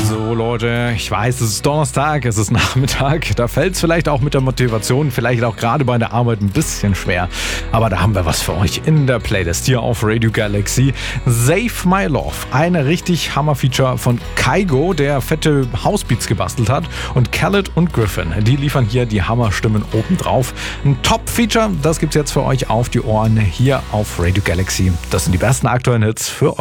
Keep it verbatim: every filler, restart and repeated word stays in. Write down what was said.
So Leute, ich weiß, es ist Donnerstag, es ist Nachmittag, da fällt es vielleicht auch mit der Motivation, vielleicht auch gerade bei der Arbeit ein bisschen schwer. Aber da haben wir was für euch in der Playlist hier auf Radio Galaxy. Save My Love, eine richtig Hammer-Feature von Kygo, der fette Housebeats gebastelt hat. Und Khaled und Griffin, die liefern hier die Hammerstimmen obendrauf. Ein Top-Feature, das gibt's jetzt für euch auf die Ohren hier auf Radio Galaxy. Das sind die besten aktuellen Hits für euch.